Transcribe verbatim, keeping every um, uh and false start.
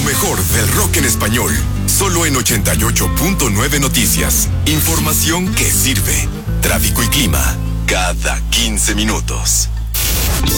mejor del rock en español, solo en ochenta y ocho punto nueve Noticias. Información que sirve. Tráfico y clima, cada quince minutos.